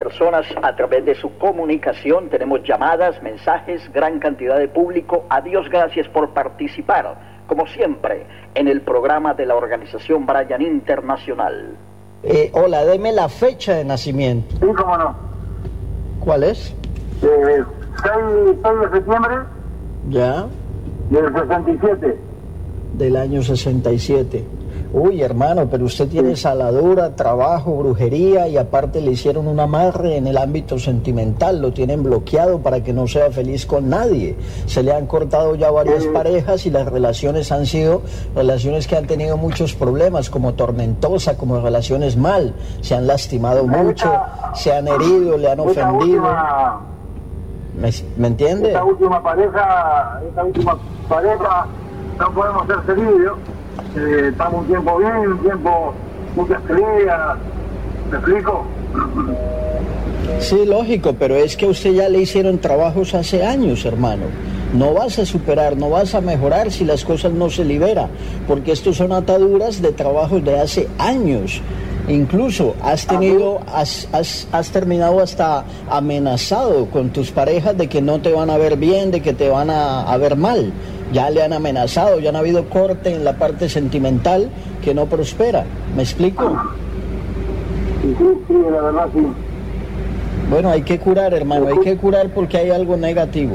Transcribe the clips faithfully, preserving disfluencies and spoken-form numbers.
personas a través de su comunicación. Tenemos llamadas, mensajes, gran cantidad de público. A Dios gracias por participar, como siempre, en el programa de la Organización Bryan Internacional. Eh, hola, deme la fecha de nacimiento. Sí, cómo no. ¿Cuál es? Eh, seis de septiembre Ya. del sesenta y siete. Del año sesenta y siete. Uy, hermano, pero usted tiene saladura, trabajo, brujería y aparte le hicieron un amarre en el ámbito sentimental, lo tienen bloqueado para que no sea feliz con nadie. Se le han cortado ya varias Sí. parejas y las relaciones han sido relaciones que han tenido muchos problemas, como tormentosa, como relaciones mal. Se han lastimado Esta- mucho, se han herido, le han Esta ofendido. última, ¿Me, me entiende? esta última pareja, esta última pareja, no podemos ser felices. Eh, estamos un tiempo bien, un tiempo muchas peleas. ¿Me explico? Sí, lógico, pero es que a usted ya le hicieron trabajos hace años, hermano. No vas a superar, no vas a mejorar si las cosas no se liberan, porque estos son ataduras de trabajos de hace años. Incluso has tenido, has, has, has terminado hasta amenazado con tus parejas de que no te van a ver bien, de que te van a, a ver mal. Ya le han amenazado, ya han habido corte en la parte sentimental que no prospera. ¿Me explico? Sí, sí, sí, la verdad sí. Bueno, hay que curar, hermano, hay que curar porque hay algo negativo.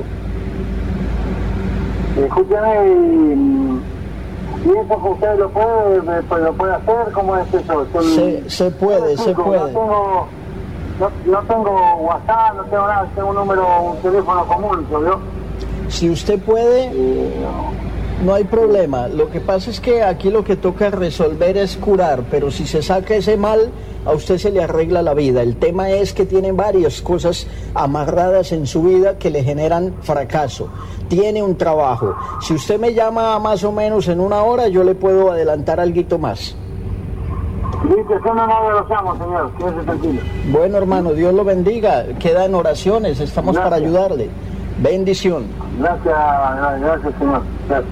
Escúchame, y, y eso que usted lo puede, pues, lo puede hacer, ¿cómo es eso? Son- Se, se puede, se no puede. tengo, no, no tengo WhatsApp, no tengo nada, tengo un número, un teléfono común, ¿yo? Si usted puede, Eh, no hay problema. Lo que pasa es que aquí lo que toca resolver es curar, pero si se saca ese mal, a usted se le arregla la vida. El tema es que tiene varias cosas amarradas en su vida que le generan fracaso. Tiene un trabajo. Si usted me llama más o menos en una hora, yo le puedo adelantar algo más. Dice, yo no no lo llamo, señor, quédese tranquilo. Bueno, hermano, Dios lo bendiga. Queda en oraciones, estamos para Gracias. ayudarle. Bendición. Gracias, gracias, señor. Gracias.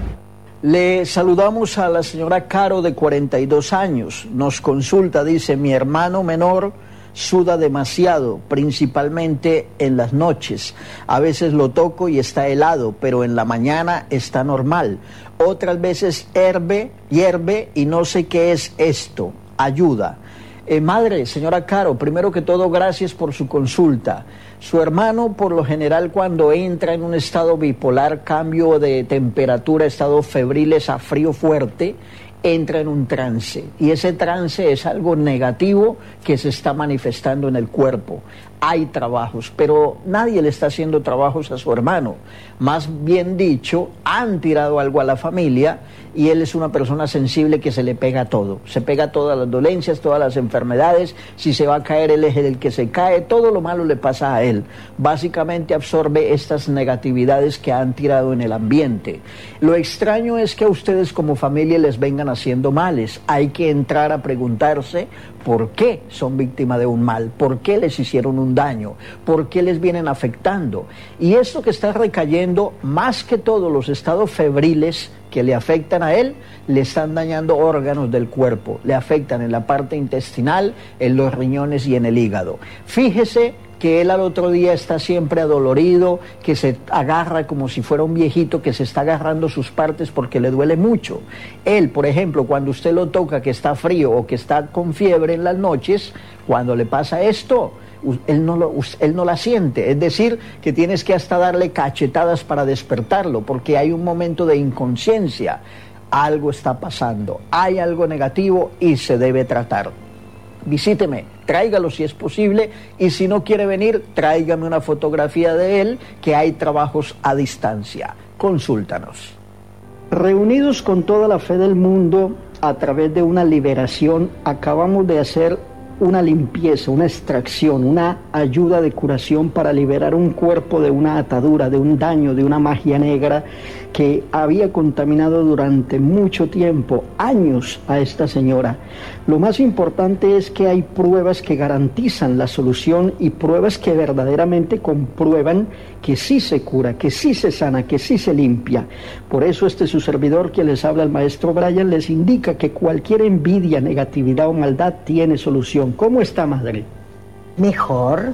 Le saludamos a la señora Caro, de cuarenta y dos años. Nos consulta, dice: mi hermano menor suda demasiado, principalmente en las noches. A veces lo toco y está helado, pero en la mañana está normal. Otras veces hierve, hierve y no sé qué es esto. Ayuda. Eh, madre, señora Caro, primero que todo, gracias por su consulta. Su hermano, por lo general, cuando entra en un estado bipolar, cambio de temperatura, estado febriles a frío fuerte, entra en un trance. Y ese trance es algo negativo que se está manifestando en el cuerpo. Hay trabajos, pero nadie le está haciendo trabajos a su hermano. Más bien dicho, han tirado algo a la familia y él es una persona sensible que se le pega todo. Se pega todas las dolencias, todas las enfermedades. Si se va a caer, él es el que se cae. Todo lo malo le pasa a él. Básicamente absorbe estas negatividades que han tirado en el ambiente. Lo extraño es que a ustedes como familia les vengan haciendo males. Hay que entrar a preguntarse por qué son víctimas de un mal, por qué les hicieron un daño, por qué les vienen afectando. Y esto que está recayendo, más que todo los estados febriles que le afectan a él, le están dañando órganos del cuerpo, le afectan en la parte intestinal, en los riñones y en el hígado. Fíjese que él al otro día está siempre adolorido, que se agarra como si fuera un viejito que se está agarrando sus partes porque le duele mucho. Él, por ejemplo, cuando usted lo toca que está frío o que está con fiebre en las noches, cuando le pasa esto, él no, lo, él no la siente. Es decir, que tienes que hasta darle cachetadas para despertarlo, porque hay un momento de inconsciencia. Algo está pasando, hay algo negativo y se debe tratar. Visíteme, tráigalo si es posible, y si no quiere venir, tráigame una fotografía de él, que hay trabajos a distancia. Consúltanos. Reunidos con toda la fe del mundo, a través de una liberación, acabamos de hacer una limpieza, una extracción, una ayuda de curación para liberar un cuerpo de una atadura, de un daño, de una magia negra que había contaminado durante mucho tiempo, años, a esta señora. Lo más importante es que hay pruebas que garantizan la solución y pruebas que verdaderamente comprueban que sí se cura, que sí se sana, que sí se limpia. Por eso este su servidor, que les habla, el maestro Bryan, les indica que cualquier envidia, negatividad o maldad tiene solución. ¿Cómo está, madre? Mejor.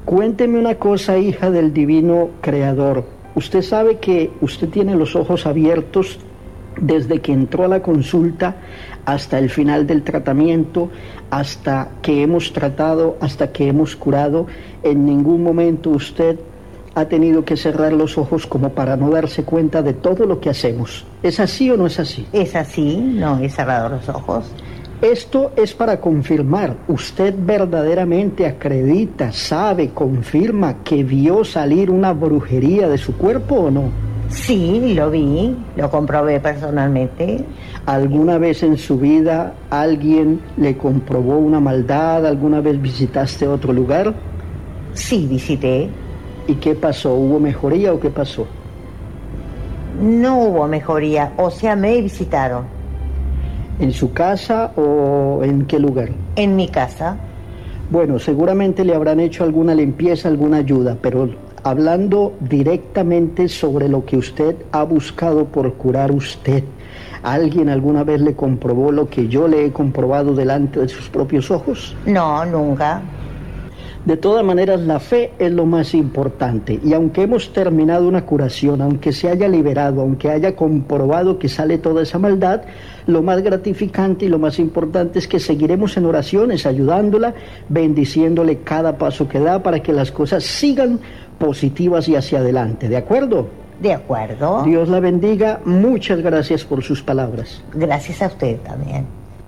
Cuénteme una cosa, hija del divino creador. Usted sabe que usted tiene los ojos abiertos desde que entró a la consulta hasta el final del tratamiento, hasta que hemos tratado, hasta que hemos curado. En ningún momento usted ha tenido que cerrar los ojos como para no darse cuenta de todo lo que hacemos. ¿Es así o no es así? Es así, no he cerrado los ojos. Esto es para confirmar. ¿Usted verdaderamente acredita, sabe, confirma que vio salir una brujería de su cuerpo o no? Sí, lo vi, lo comprobé personalmente. ¿Alguna vez en su vida alguien le comprobó una maldad? ¿Alguna vez visitaste otro lugar? Sí, visité. ¿Y qué pasó? ¿Hubo mejoría o qué pasó? No hubo mejoría, o sea, me visitaron. ¿En su casa o en qué lugar? En mi casa. Bueno, seguramente le habrán hecho alguna limpieza, alguna ayuda, pero hablando directamente sobre lo que usted ha buscado por curar usted, ¿alguien alguna vez le comprobó lo que yo le he comprobado delante de sus propios ojos? No, nunca. De todas maneras, la fe es lo más importante, y aunque hemos terminado una curación, aunque se haya liberado, aunque haya comprobado que sale toda esa maldad, lo más gratificante y lo más importante es que seguiremos en oraciones, ayudándola, bendiciéndole cada paso que da para que las cosas sigan positivas y hacia adelante. ¿De acuerdo? De acuerdo. Dios la bendiga. Muchas gracias por sus palabras. Gracias a usted también.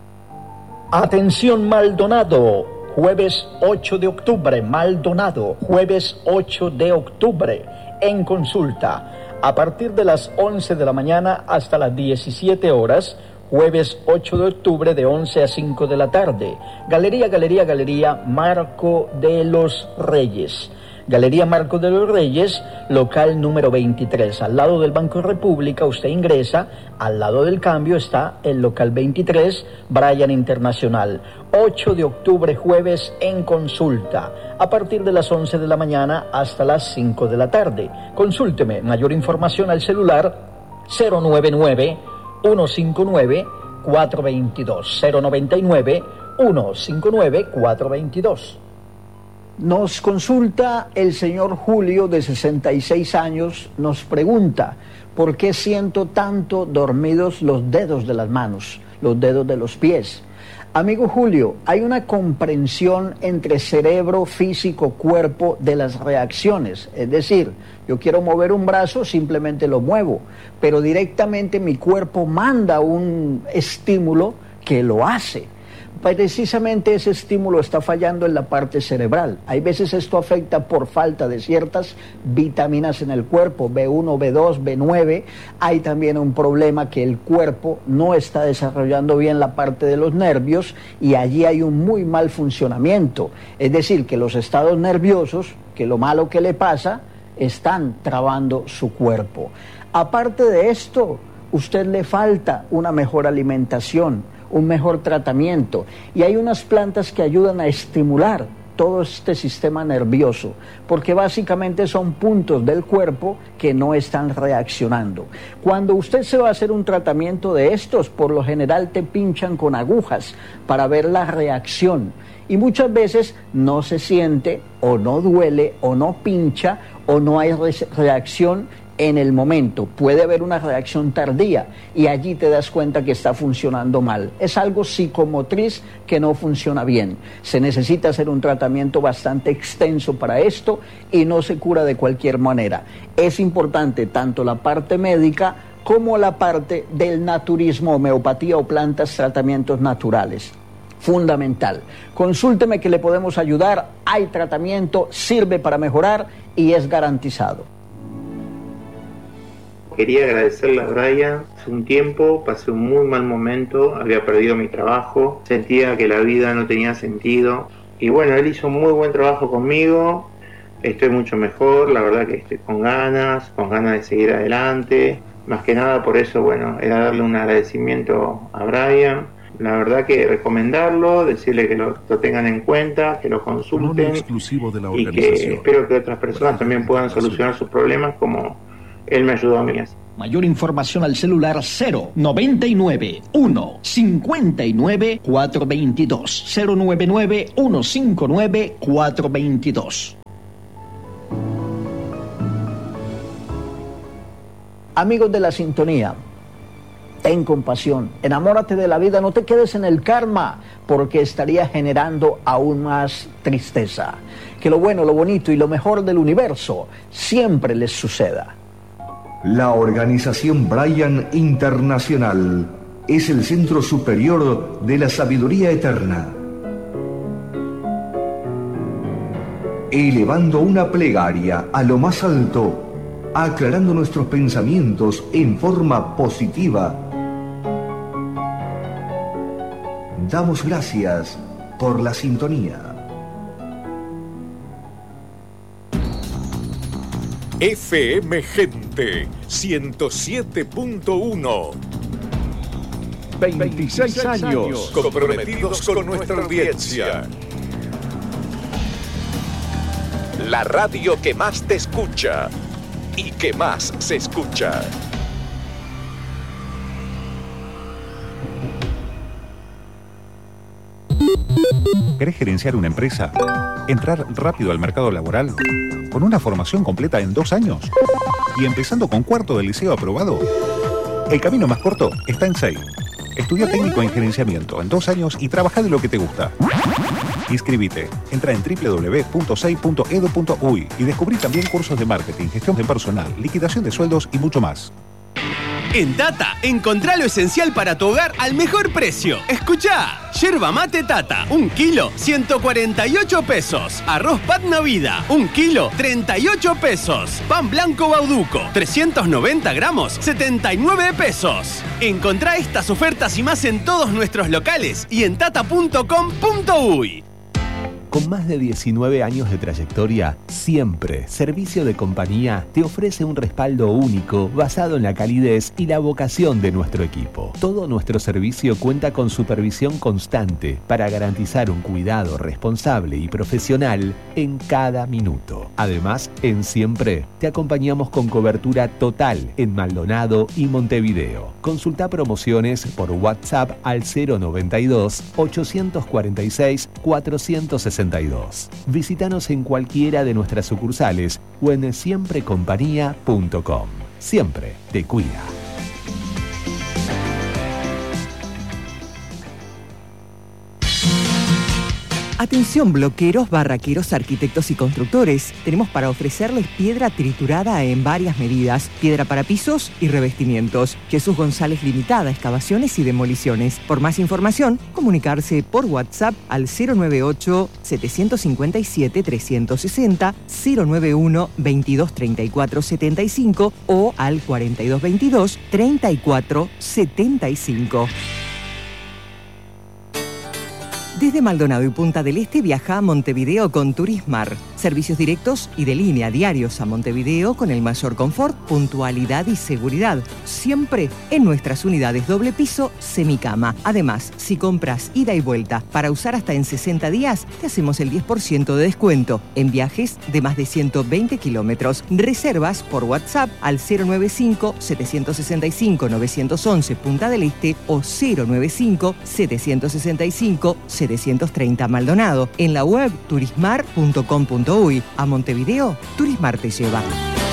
Atención Maldonado, jueves ocho de octubre, Maldonado, jueves ocho de octubre, en consulta, a partir de las once de la mañana hasta las diecisiete horas, jueves ocho de octubre de once a cinco de la tarde, Galería, Galería, Galería Marco de los Reyes. Galería Marco de los Reyes, local número veintitrés, al lado del Banco República. Usted ingresa, al lado del cambio está el local veintitrés, Bryan Internacional. ocho de octubre, jueves, en consulta, a partir de las once de la mañana hasta las cinco de la tarde. Consúlteme, mayor información al celular cero noventa y nueve, uno cinco nueve, cuatro dos dos, cero noventa y nueve, uno cinco nueve, cuatro dos dos. Nos consulta el señor Julio, de sesenta y seis años, nos pregunta, ¿por qué siento tanto dormidos los dedos de las manos, los dedos de los pies? Amigo Julio, hay una comprensión entre cerebro, físico, cuerpo de las reacciones. Es decir, yo quiero mover un brazo, simplemente lo muevo, pero directamente mi cuerpo manda un estímulo que lo hace. Precisamente ese estímulo está fallando en la parte cerebral. Hay veces esto afecta por falta de ciertas vitaminas en el cuerpo, B uno, B dos, B nueve. Hay también un problema que el cuerpo no está desarrollando bien la parte de los nervios y allí hay un muy mal funcionamiento. Es decir, que los estados nerviosos, que lo malo que le pasa, están trabando su cuerpo. Aparte de esto, usted le falta una mejor alimentación, un mejor tratamiento, y hay unas plantas que ayudan a estimular todo este sistema nervioso, porque básicamente son puntos del cuerpo que no están reaccionando. Cuando usted se va a hacer un tratamiento de estos, por lo general te pinchan con agujas para ver la reacción, y muchas veces no se siente, o no duele, o no pincha, o no hay re- reacción en el momento. Puede haber una reacción tardía y allí te das cuenta que está funcionando mal. Es algo psicomotriz que no funciona bien. Se necesita hacer un tratamiento bastante extenso para esto y no se cura de cualquier manera. Es importante tanto la parte médica como la parte del naturismo, homeopatía o plantas, tratamientos naturales. Fundamental. Consúlteme que le podemos ayudar. Hay tratamiento, sirve para mejorar y es garantizado. Quería agradecerle a Brian. Hace un tiempo pasé un muy mal momento, había perdido mi trabajo, sentía que la vida no tenía sentido. Y bueno, él hizo un muy buen trabajo conmigo, estoy mucho mejor, la verdad que estoy con ganas, con ganas de seguir adelante. Más que nada por eso, bueno, era darle un agradecimiento a Brian. La verdad que recomendarlo, decirle que lo, lo tengan en cuenta, que lo consulten exclusivo de la y que espero que otras personas también puedan solucionar sus problemas como él me ayudó a mí. Mayor información al celular cero noventa y nueve, uno cincuenta y nueve, cuatro veintidós, cero noventa y nueve, uno cincuenta y nueve, cuatro veintidós. Amigos de la sintonía, ten compasión, enamórate de la vida, no te quedes en el karma, porque estaría generando aún más tristeza. Que lo bueno, lo bonito y lo mejor del universo siempre les suceda. La Organización Bryan Internacional es el centro superior de la sabiduría eterna. Elevando una plegaria a lo más alto, aclarando nuestros pensamientos en forma positiva, damos gracias por la sintonía. F M Gente ciento siete punto uno. veintiséis años comprometidos con nuestra audiencia. La radio que más te escucha y que más se escucha. ¿Querés gerenciar una empresa? ¿Entrar rápido al mercado laboral? ¿Con una formación completa en dos años? ¿Y empezando con cuarto del liceo aprobado? El camino más corto está en SEI. Estudia técnico en gerenciamiento en dos años y trabaja de lo que te gusta. Inscribite. Entra en doble u doble u doble u punto sei punto edu punto uy y descubrí también cursos de marketing, gestión de personal, liquidación de sueldos y mucho más. En Tata, encontrá lo esencial para tu hogar al mejor precio. Escuchá, yerba mate Tata, un kilo, ciento cuarenta y ocho pesos. Arroz Patna Vida, un kilo, treinta y ocho pesos. Pan blanco Bauduco, trescientos noventa gramos, setenta y nueve pesos. Encontrá estas ofertas y más en todos nuestros locales y en tata punto com punto uy. Con más de diecinueve años de trayectoria, siempre Servicio de Compañía te ofrece un respaldo único basado en la calidez y la vocación de nuestro equipo. Todo nuestro servicio cuenta con supervisión constante para garantizar un cuidado responsable y profesional en cada minuto. Además, en Siempre te acompañamos con cobertura total en Maldonado y Montevideo. Consulta promociones por WhatsApp al cero noventa y dos, ochocientos cuarenta y seis, cuatrocientos sesenta y dos. Visítanos en cualquiera de nuestras sucursales o en siempre compañía punto com. Siempre te cuida. Atención bloqueros, barraqueros, arquitectos y constructores. Tenemos para ofrecerles piedra triturada en varias medidas, piedra para pisos y revestimientos. Jesús González Limitada, excavaciones y demoliciones. Por más información, comunicarse por WhatsApp al cero noventa y ocho, setecientos cincuenta y siete, trescientos sesenta, cero noventa y uno, veintidós treinta y cuatro setenta y cinco o al cuarenta y dos veintidós, treinta y cuatro setenta y cinco. Desde Maldonado y Punta del Este viaja a Montevideo con Turismar. Servicios directos y de línea diarios a Montevideo con el mayor confort, puntualidad y seguridad. Siempre en nuestras unidades doble piso, semicama. Además, si compras ida y vuelta para usar hasta en sesenta días, te hacemos el diez por ciento de descuento en viajes de más de ciento veinte kilómetros. Reservas por WhatsApp al cero noventa y cinco, setecientos sesenta y cinco, novecientos once Punta del Este o cero noventa y cinco, setecientos sesenta y cinco, setecientos treinta Maldonado. En la web turismar punto com punto uy. A Montevideo, Turismar te lleva.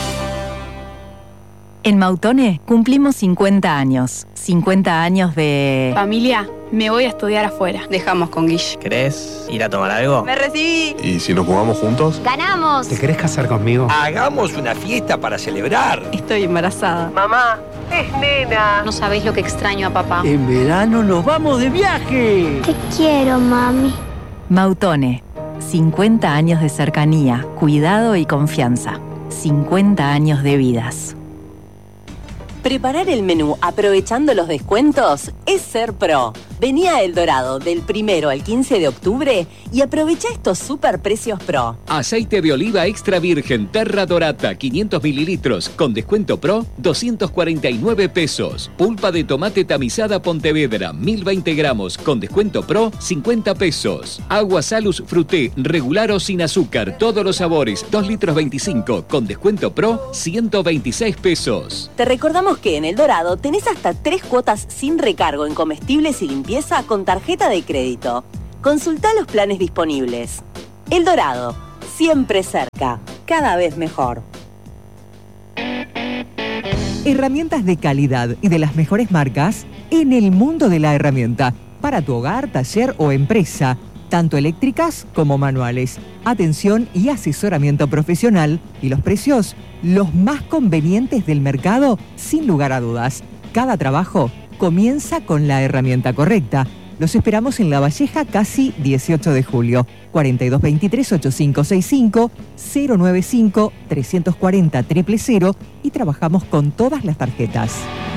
En Mautone cumplimos cincuenta años. cincuenta años de... Familia, me voy a estudiar afuera. Dejamos con Guille. ¿Querés ir a tomar algo? ¡Me recibí! ¿Y si nos jugamos juntos? ¡Ganamos! ¿Te querés casar conmigo? Hagamos una fiesta para celebrar. Estoy embarazada. Mamá, es nena. No sabéis lo que extraño a papá. En verano nos vamos de viaje. Te quiero, mami. Mautone. cincuenta años de cercanía, cuidado y confianza. cincuenta años de vidas. Preparar el menú aprovechando los descuentos es ser pro. Vení a El Dorado del primero al quince de octubre y aprovecha estos super precios pro. Aceite de oliva extra virgen Terra Dorata quinientos mililitros con descuento pro doscientos cuarenta y nueve pesos. Pulpa de tomate tamizada Pontevedra mil veinte gramos con descuento pro cincuenta pesos. Agua Salus Fruté regular o sin azúcar todos los sabores dos litros veinticinco con descuento pro ciento veintiséis pesos. Te recordamos que en El Dorado tenés hasta tres cuotas sin recargo en comestibles y limpieza con tarjeta de crédito. Consultá los planes disponibles. El Dorado, siempre cerca, cada vez mejor. Herramientas de calidad y de las mejores marcas en el mundo de la herramienta. Para tu hogar, taller o empresa. Tanto eléctricas como manuales. Atención y asesoramiento profesional. Y los precios, los más convenientes del mercado, sin lugar a dudas. Cada trabajo comienza con la herramienta correcta. Los esperamos en La Valleja, casi dieciocho de julio. cuarenta y dos veintitrés ochenta y cinco sesenta y cinco, cero noventa y cinco trescientos cuarenta cero cero cero y trabajamos con todas las tarjetas.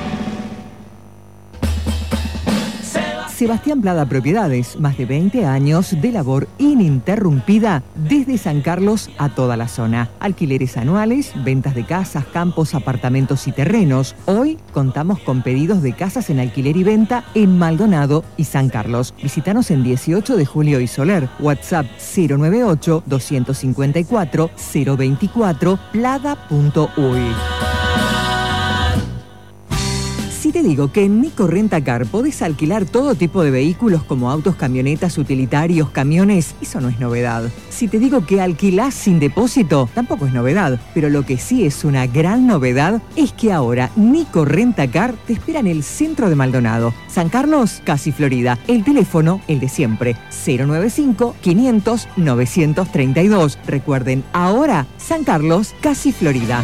Sebastián Plada Propiedades, más de veinte años de labor ininterrumpida desde San Carlos a toda la zona. Alquileres anuales, ventas de casas, campos, apartamentos y terrenos. Hoy contamos con pedidos de casas en alquiler y venta en Maldonado y San Carlos. Visítanos en dieciocho de julio y Soler. WhatsApp cero noventa y ocho, dos cinco cuatro, cero veinticuatro, plada punto uy. Si te digo que en Nico Rentacar podés alquilar todo tipo de vehículos como autos, camionetas, utilitarios, camiones, eso no es novedad. Si te digo que alquilás sin depósito, tampoco es novedad. Pero lo que sí es una gran novedad es que ahora Nico Rentacar te espera en el centro de Maldonado. San Carlos, casi Florida. El teléfono, el de siempre, cero noventa y cinco, quinientos, novecientos treinta y dos. Recuerden, ahora San Carlos, casi Florida.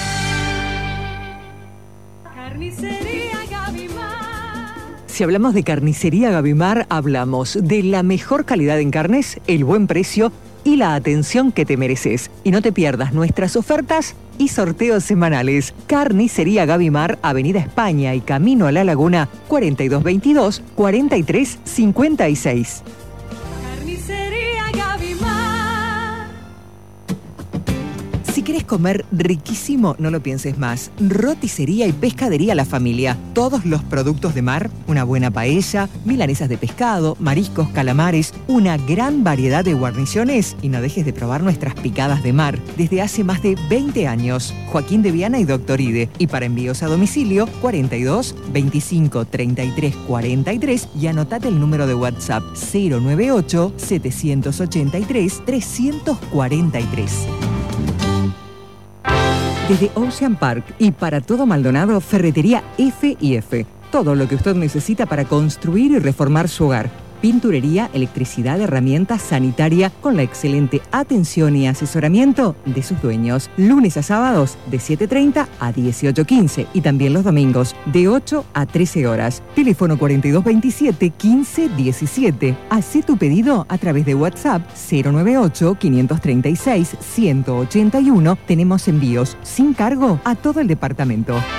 Si hablamos de Carnicería Gavimar, hablamos de la mejor calidad en carnes, el buen precio y la atención que te mereces. Y no te pierdas nuestras ofertas y sorteos semanales. Carnicería Gavimar, Avenida España y Camino a la Laguna, cuarenta y dos veintidós, cuarenta y tres cincuenta y seis. Carnicería Gavimar. Si querés comer riquísimo, no lo pienses más. Roticería y pescadería La Familia. Todos los productos de mar, una buena paella, milanesas de pescado, mariscos, calamares, una gran variedad de guarniciones y no dejes de probar nuestras picadas de mar. Desde hace más de veinte años. Joaquín de Viana y Doctor Ide. Y para envíos a domicilio, cuarenta y dos, veinticinco, treinta y tres, cuarenta y tres y anotate el número de WhatsApp cero noventa y ocho, setecientos ochenta y tres, trescientos cuarenta y tres. Desde Ocean Park y para todo Maldonado, Ferretería F y F. Todo lo que usted necesita para construir y reformar su hogar. Pinturería, electricidad, herramientas, sanitaria, con la excelente atención y asesoramiento de sus dueños. Lunes a sábados de siete treinta a dieciocho quince y también los domingos de ocho a trece horas. Teléfono cuarenta y dos veintisiete, quince diecisiete. Hacé tu pedido a través de WhatsApp cero noventa y ocho, quinientos treinta y seis, ciento ochenta y uno. Tenemos envíos sin cargo a todo el departamento.